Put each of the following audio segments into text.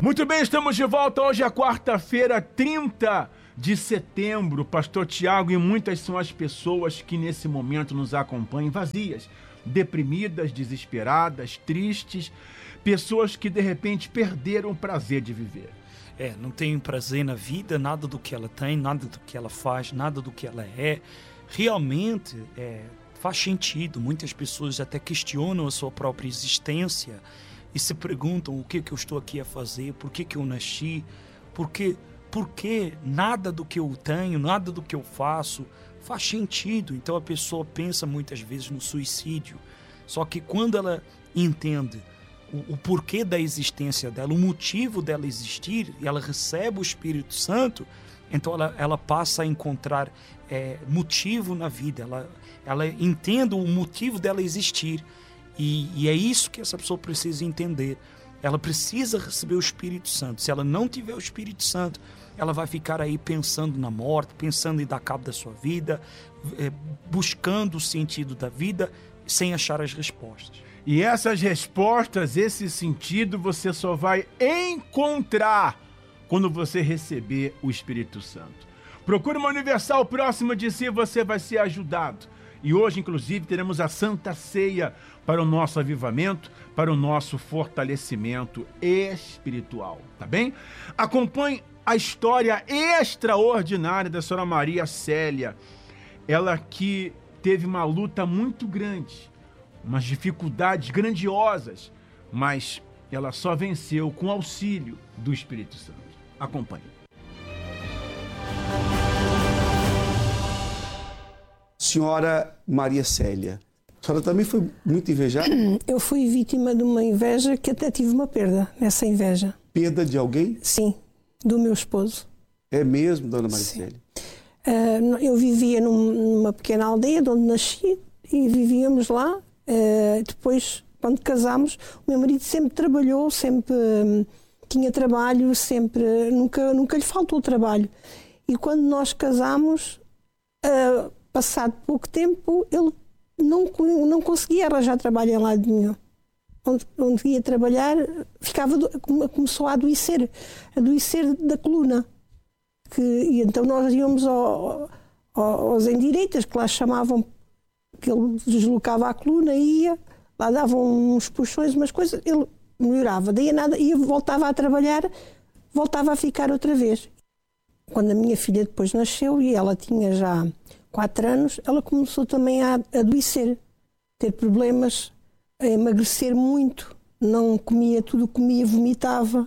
Muito bem, estamos de volta. Hoje é quarta-feira, 30 de setembro. Pastor Tiago, e muitas são as pessoas que nesse momento nos acompanham vazias, deprimidas, desesperadas, tristes, pessoas que de repente perderam o prazer de viver. Não tem prazer na vida, nada do que ela tem, nada do que ela faz, nada do que ela é. Realmente faz sentido. Muitas pessoas até questionam a sua própria existência e se perguntam o que eu estou aqui a fazer, por que eu nasci, por que nada do que eu tenho, nada do que eu faço faz sentido. Então a pessoa pensa muitas vezes no suicídio. Só que quando ela entende o porquê da existência dela, o motivo dela existir, e ela recebe o Espírito Santo, então ela passa a encontrar motivo na vida, ela entende o motivo dela existir, e é isso que essa pessoa precisa entender. Ela precisa receber o Espírito Santo. Se ela não tiver o Espírito Santo, ela vai ficar aí pensando na morte, pensando em dar cabo da sua vida, buscando o sentido da vida, sem achar as respostas. E essas respostas, esse sentido, você só vai encontrar quando você receber o Espírito Santo. Procure uma Universal próxima de si, você vai ser ajudado. E hoje, inclusive, teremos a Santa Ceia para o nosso avivamento, para o nosso fortalecimento espiritual, tá bem? Acompanhe a história extraordinária da Senhora Maria Célia. Ela que teve uma luta muito grande, umas dificuldades grandiosas, mas ela só venceu com o auxílio do Espírito Santo. Acompanhe. Senhora Maria Célia, a senhora também foi muito invejada? Eu fui vítima de uma inveja que até tive uma perda nessa inveja. Perda de alguém? Sim, do meu esposo. É mesmo, dona Maria Célia? Eu vivia numa pequena aldeia de onde nasci e vivíamos lá. Depois, quando casámos, o meu marido sempre trabalhou, sempre tinha trabalho, sempre, nunca lhe faltou trabalho. E quando nós casámos, passado pouco tempo, ele não conseguia arranjar trabalho em lado nenhum. Onde ia trabalhar, começou a adoecer da coluna. E então nós íamos aos endireitas, que lá chamavam, que ele deslocava a coluna, ia, lá davam uns puxões, umas coisas, ele melhorava, daí nada, ia, voltava a trabalhar, voltava a ficar outra vez. Quando a minha filha depois nasceu, e ela tinha já 4 anos, ela começou também a adoecer, ter problemas, a emagrecer muito, não comia, tudo comia, vomitava,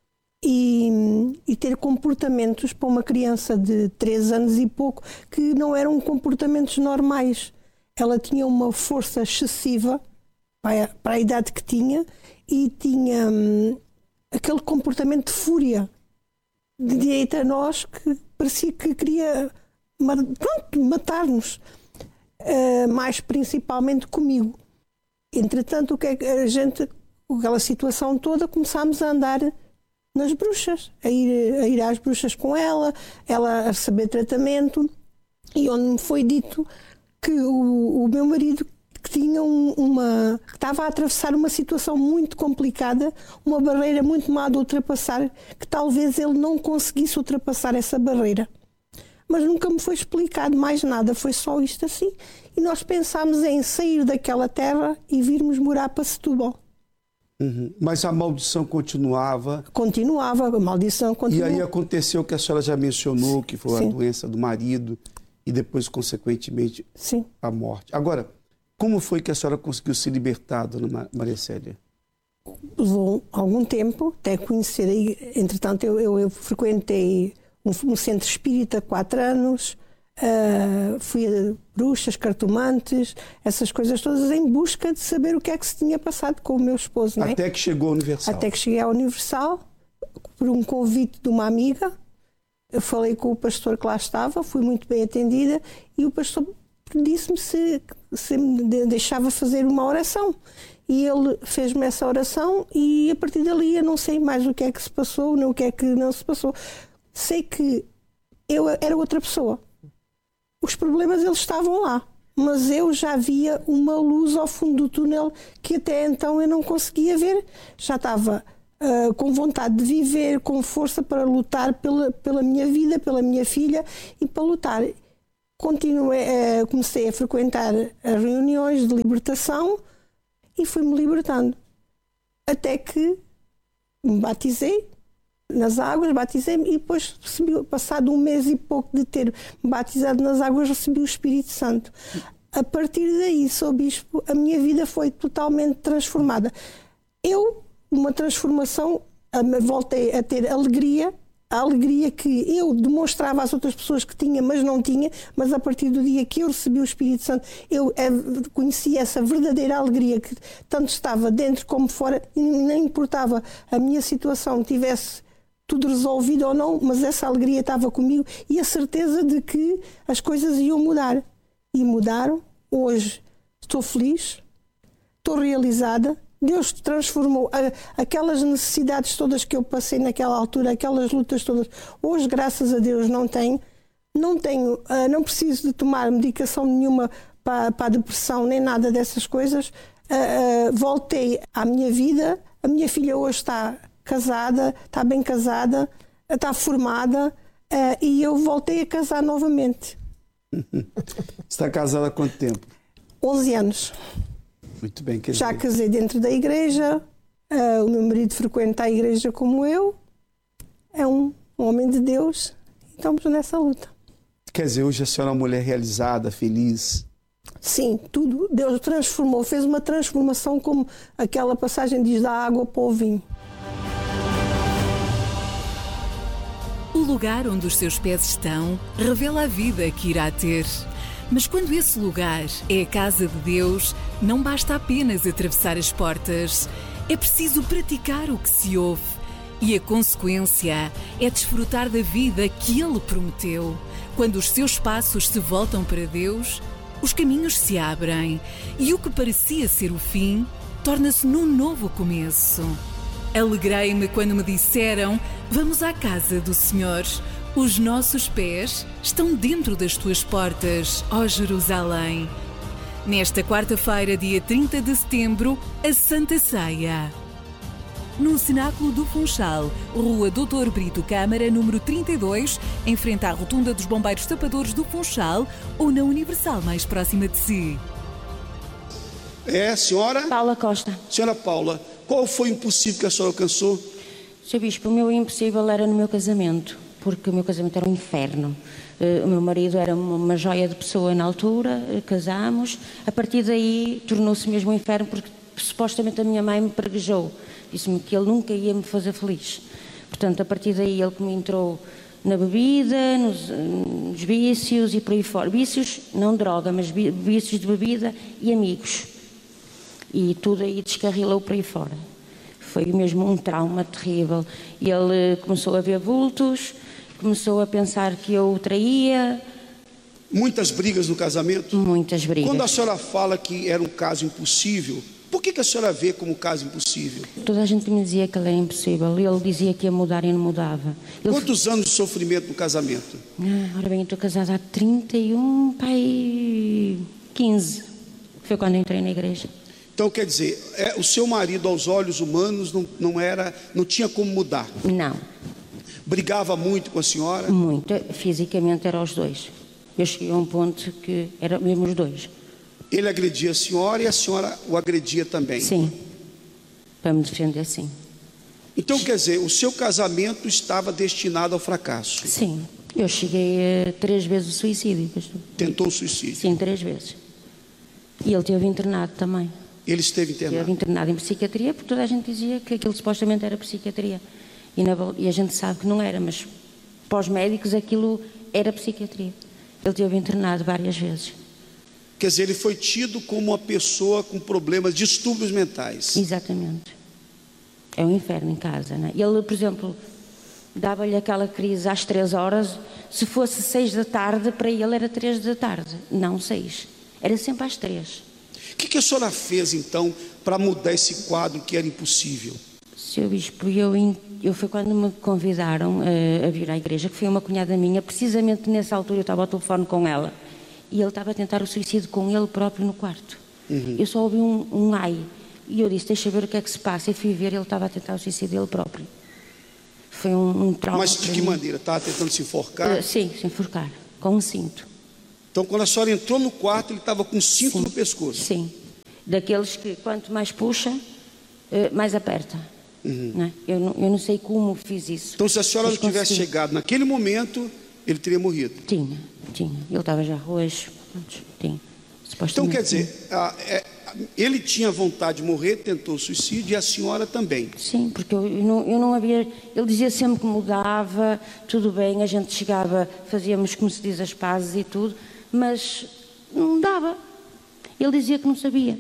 e ter comportamentos para uma criança de 3 anos e pouco que não eram comportamentos normais. Ela tinha uma força excessiva para a idade que tinha e tinha aquele comportamento de fúria de direito a nós, que parecia que queria matar-nos, mais principalmente comigo. Entretanto, o que é que a gente, com aquela situação toda, começámos a andar nas bruxas, a ir às bruxas com ela a receber tratamento, e onde me foi dito que o meu marido, que tinha que estava a atravessar uma situação muito complicada, uma barreira muito má de ultrapassar, que talvez ele não conseguisse ultrapassar essa barreira. Mas nunca me foi explicado mais nada, foi só isto assim. E nós pensámos em sair daquela terra e virmos morar para Setúbal. Mas a maldição continuava? Continuava, a maldição continuava. E aí aconteceu o que a senhora já mencionou, que foi a doença do marido e depois, consequentemente, a morte. Agora, como foi que a senhora conseguiu se libertar, dona Maria Célia? Levou algum tempo até conhecer. Entretanto, eu frequentei um centro espírita há 4 anos, fui a bruxas, cartomantes, essas coisas todas, em busca de saber o que é que se tinha passado com o meu esposo. Não é? Até que chegou à Universal. Até que cheguei à Universal, por um convite de uma amiga. Eu falei com o pastor que lá estava, fui muito bem atendida, e o pastor disse-me se me deixava fazer uma oração. E ele fez-me essa oração, e a partir dali eu não sei mais o que é que se passou, nem o que é que não se passou. Sei que eu era outra pessoa. Os problemas, eles estavam lá, mas eu já via uma luz ao fundo do túnel que até então eu não conseguia ver. Já estava com vontade de viver, com força para lutar pela minha vida, pela minha filha e para lutar. Comecei a frequentar as reuniões de libertação e fui-me libertando. Até que me batizei nas águas, batizei-me e depois passado um mês e pouco de ter batizado nas águas, recebi o Espírito Santo. A partir daí, sou bispo, a minha vida foi totalmente transformada. Uma transformação, voltei a ter alegria, a alegria que eu demonstrava às outras pessoas que tinha, mas não tinha, mas a partir do dia que eu recebi o Espírito Santo, eu conheci essa verdadeira alegria que tanto estava dentro como fora, e nem importava a minha situação, tivesse tudo resolvido ou não, mas essa alegria estava comigo e a certeza de que as coisas iam mudar. E mudaram. Hoje estou feliz, estou realizada. Deus transformou aquelas necessidades todas que eu passei naquela altura, aquelas lutas todas. Hoje, graças a Deus, não preciso de tomar medicação nenhuma para a depressão, nem nada dessas coisas. Voltei à minha vida. A minha filha hoje está casada, está bem casada, está formada, e eu voltei a casar novamente. Está casada há quanto tempo? 11 anos. Muito bem. Já casei dentro da igreja, o meu marido frequenta a igreja como eu, é um homem de Deus, e estamos nessa luta. Quer dizer, hoje a senhora é uma mulher realizada, feliz? Sim, tudo. Deus transformou, fez uma transformação, como aquela passagem diz, da água para o vinho. O lugar onde os seus pés estão revela a vida que irá ter. Mas quando esse lugar é a casa de Deus, não basta apenas atravessar as portas. É preciso praticar o que se ouve. E a consequência é desfrutar da vida que Ele prometeu. Quando os seus passos se voltam para Deus, os caminhos se abrem e o que parecia ser o fim torna-se num novo começo. Alegrei-me quando me disseram: vamos à casa do Senhor. Os nossos pés estão dentro das tuas portas, ó Jerusalém. Nesta quarta-feira, dia 30 de setembro, a Santa Ceia. No Cenáculo do Funchal, Rua Doutor Brito Câmara, número 32, em frente à Rotunda dos Bombeiros Tapadores do Funchal, ou na Universal mais próxima de si. É, senhora? Paula Costa. Senhora Paula, qual foi o impossível que a senhora alcançou? Sr. Bispo, o meu impossível era no meu casamento, porque o meu casamento era um inferno. O meu marido era uma joia de pessoa na altura, casámos. A partir daí tornou-se mesmo um inferno, porque supostamente a minha mãe me praguejou. Disse-me que ele nunca ia me fazer feliz. Portanto, a partir daí ele me entrou na bebida, nos vícios e por aí fora. Vícios, não droga, mas vícios de bebida e amigos. E tudo aí descarrilou por aí fora. Foi mesmo um trauma terrível. E ele começou a ver vultos, começou a pensar que eu o traía. Muitas brigas no casamento? Muitas brigas. Quando a senhora fala que era um caso impossível, por que a senhora vê como um caso impossível? Toda a gente me dizia que ele era impossível. Ele dizia que ia mudar e não mudava. Quantos anos de sofrimento no casamento? Ora bem, eu estou casada há 31, pai, 15. Foi quando entrei na igreja. Então, quer dizer, o seu marido, aos olhos humanos, não tinha como mudar? Não. Brigava muito com a senhora? Muito. Fisicamente eram os dois. Eu cheguei a um ponto que eram mesmo os dois. Ele agredia a senhora e a senhora o agredia também? Sim. Para me defender, sim. Então, quer dizer, o seu casamento estava destinado ao fracasso? Sim. Eu cheguei a 3 vezes o suicídio, pastor. Tentou o suicídio? Sim, 3 vezes. E ele esteve internado também. Ele esteve internado? Esteve internado em psiquiatria, porque toda a gente dizia que aquilo supostamente era psiquiatria. E a gente sabe que não era, mas para os médicos aquilo era psiquiatria. Ele esteve internado várias vezes. Quer dizer, ele foi tido como uma pessoa com problemas, distúrbios mentais. Exatamente. É um inferno em casa, não é? Ele, por exemplo, dava-lhe aquela crise às 3 horas. Se fosse 6 da tarde, para ele era 3 da tarde. Não 6. Era sempre às 3. O que a senhora fez, então, para mudar esse quadro que era impossível? Sr. Bispo, eu foi quando me convidaram a vir à igreja, que foi uma cunhada minha. Precisamente nessa altura eu estava ao telefone com ela. E ele estava a tentar o suicídio com ele próprio no quarto. Eu só ouvi um ai, E eu disse, deixa ver o que é que se passa. E fui ver, ele estava a tentar o suicídio dele próprio. Foi um trauma. Mas de que maneira? Estava tentando se enforcar? Sim, se enforcar, com um cinto. Então, quando a senhora entrou no quarto, ele estava com um cinto no pescoço? Sim, daqueles que quanto mais puxa, mais aperta. Né? Eu não sei como fiz isso. Então, se a senhora não tivesse chegado naquele momento, ele teria morrido? Tinha. Ele estava já roxo. Tinha. Então, quer dizer, ele tinha vontade de morrer, tentou suicídio, e a senhora também? Sim, porque eu não havia... Ele dizia sempre que mudava, tudo bem, a gente chegava, fazíamos, como se diz, as pazes e tudo, mas não dava. Ele dizia que não sabia.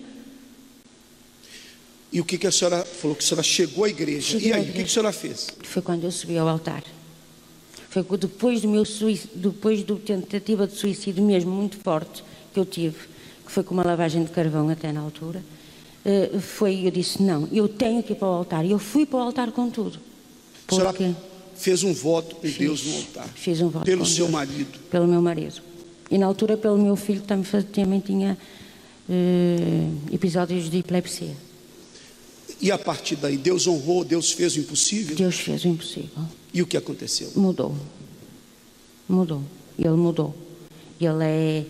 E o que a senhora falou? Que a senhora chegou à igreja. E aí, o que a senhora fez? Foi quando eu subi ao altar. Foi depois do tentativa de suicídio mesmo muito forte que eu tive, que foi com uma lavagem de carvão até na altura, eu disse, não, eu tenho que ir para o altar. E eu fui para o altar com tudo. A senhora fez um voto com Deus no altar? Fiz um voto pelo seu marido? Pelo meu marido. E na altura pelo meu filho, que também tinha episódios de epilepsia. E a partir daí, Deus honrou, Deus fez o impossível? Deus fez o impossível. E o que aconteceu? Mudou. Ele mudou. Ele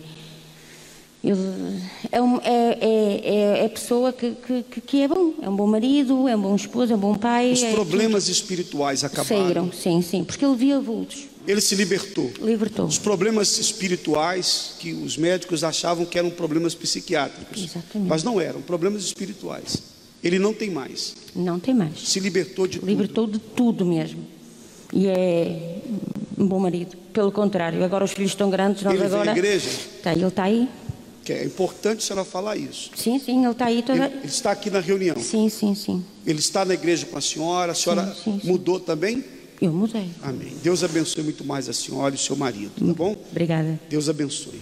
é pessoa que é bom. É um bom marido, é um bom esposo, é um bom pai. Os problemas espirituais acabaram? Saíram, sim, porque ele via vultos. Ele se libertou. Libertou. Os problemas espirituais que os médicos achavam que eram problemas psiquiátricos. Exatamente. Mas não eram, problemas espirituais. Ele não tem mais. Não tem mais. Se libertou de tudo. Libertou de tudo mesmo. E é um bom marido. Pelo contrário, agora os filhos estão grandes, nós ele agora... vem à igreja? Tá, ele está aí. Que é importante a senhora falar isso. Sim, ele está aí. Ele está aqui na reunião? Sim. Ele está na igreja com a senhora sim. Mudou também? Eu mudei. Amém. Deus abençoe muito mais a senhora e o seu marido, tá bom? Obrigada. Deus abençoe.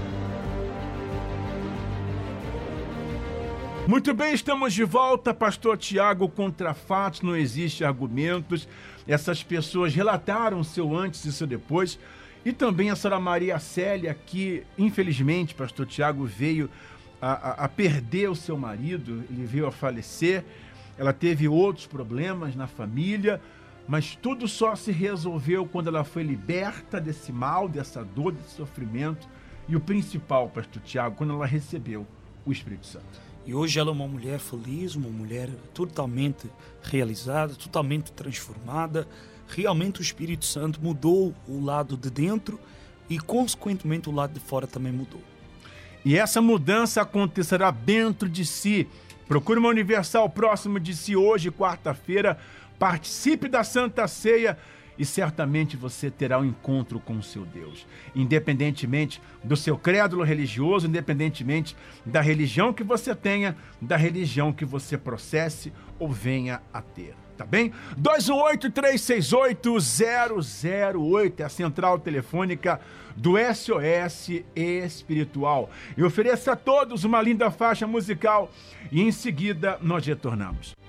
Muito bem, estamos de volta. Pastor Tiago, contra fatos, não existe argumentos. Essas pessoas relataram seu antes e seu depois. E também a senhora Maria Célia, que infelizmente, pastor Tiago, veio a perder o seu marido, ele veio a falecer. Ela teve outros problemas na família, mas tudo só se resolveu quando ela foi liberta desse mal, dessa dor, desse sofrimento. E o principal, pastor Tiago, quando ela recebeu o Espírito Santo. E hoje ela é uma mulher feliz, uma mulher totalmente realizada, totalmente transformada. Realmente o Espírito Santo mudou o lado de dentro e, consequentemente, o lado de fora também mudou. E essa mudança acontecerá dentro de si. Procure uma Universal próximo de si hoje, quarta-feira. Participe da Santa Ceia e certamente você terá um encontro com o seu Deus. Independentemente do seu crédulo religioso, independentemente da religião que você tenha, da religião que você processe ou venha a ter. Tá bem? 218-368-008 é a central telefônica do SOS Espiritual. Eu ofereço a todos uma linda faixa musical e em seguida nós retornamos.